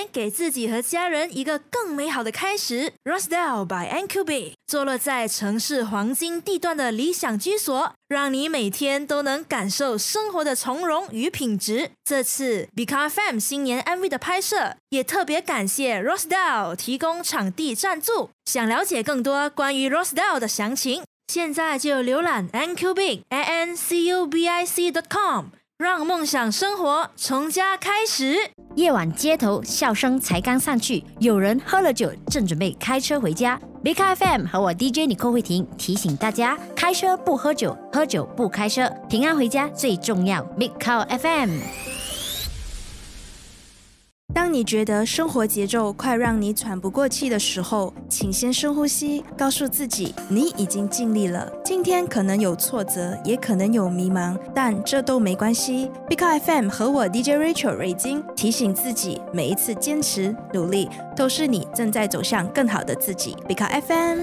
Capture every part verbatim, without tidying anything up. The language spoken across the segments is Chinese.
年给自己和家人一个更美好的开始。 Rosedale by N Q B 坐落在城市黄金地段的理想居所，让你每天都能感受生活的从容与品质。这次 Bika F M 新年 M V 的拍摄也特别感谢 Rosedale 提供场地赞助。想了解更多关于 Rosedale 的详情，现在就浏览 N Q B A N C U B I C dot com， 让梦想生活从家开始。 夜晚街头笑声才刚散去，有人喝了酒正准备开车回家。Bika F M 和我 D J 尼寇慧婷提醒大家，开车不喝酒，喝酒不开车，平安回家最重要。Bika F M。 当你觉得生活节奏快让你喘不过气的时候，请先深呼吸，告诉自己你已经尽力了。今天可能有挫折，也可能有迷茫，但这都没关系。Bika F M 和我 D J Rachel 瑞金提醒自己，每一次坚持努力都是你正在走向更好的自己。Bika F M。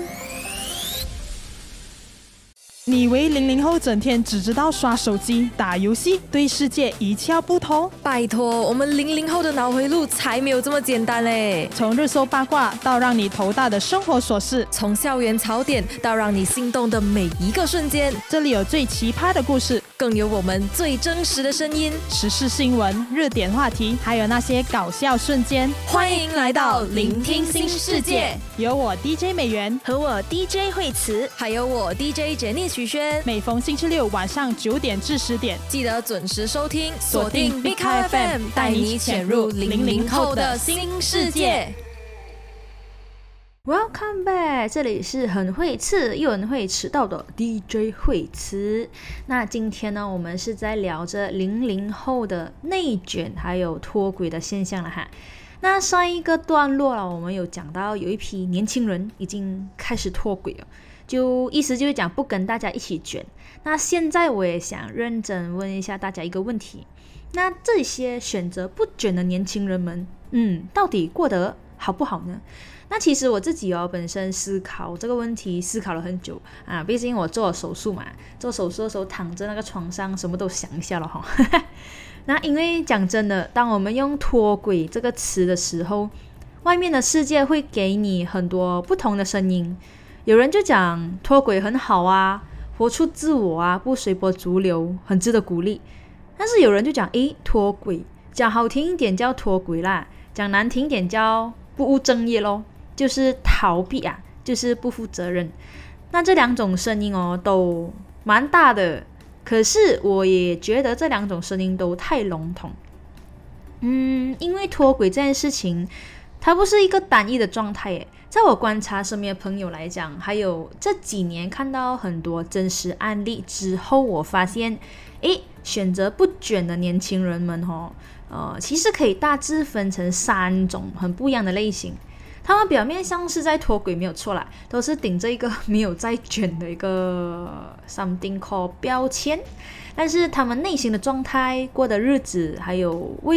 你以为零零后整天只知道刷手机、打游戏，对世界一窍不通？ 拜托，我们零零后的脑回路才没有这么简单嘞！ 从热搜八卦到让你头大的生活琐事， 从校园槽点到让你心动的每一个瞬间， 这里有最奇葩的故事， 更有我们最真实的声音， 时事新闻、热点话题，还有那些搞笑瞬间。 欢迎来到聆听新世界， 有我 D J 美元和我 D J 慧慈， 还有我 D J 简妮徐轩。 每逢星期六晚上九点至十点， 记得准时收听， 锁定 Bika F M， 带你潜入零零后的新世界。 Welcome back， 这里是很会刺又很会迟到的 D J 慧慈。那今天呢，我们是在聊着零零后的内卷还有脱轨的现象了哈。那上一个段落了，我们有讲到有一批年轻人已经开始脱轨了，就意思就是讲不跟大家一起卷。那现在我也想认真问一下大家一个问题，那这些选择不卷的年轻人们，嗯，到底过得好不好呢？那其实我自己哦，本身思考这个问题思考了很久啊，毕竟我做了手术嘛，做手术的时候躺在那个床上，什么都想一下了哈。那因为讲真的，当我们用脱轨这个词的时候，外面的世界会给你很多不同的声音。有人就讲脱轨很好啊，活出自我啊，不随波逐流，很值得鼓励。但是有人就讲，诶，脱轨讲好听一点叫脱轨啦，讲难听一点叫不务正业咯，就是逃避啊，就是不负责任。那这两种声音哦，都蛮大的，可是我也觉得这两种声音都太笼统。嗯，因为脱轨这件事情，它不是一个单一的状态耶。在我观察身边的朋友来讲，还有这几年看到很多真实案例之后，我发现，诶，选择不卷的年轻人们哦，呃，其实可以大致分成三种很不一样的类型。他们表面上是在脱轨没有错啦，都是顶着一个没有在卷的一个 something called 标签，但是他们内心的状态、过的日子，还有未